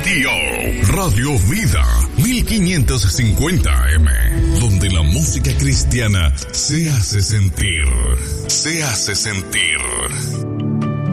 Radio. Radio Vida 1550 AM, donde la música cristiana se hace sentir. Se hace sentir.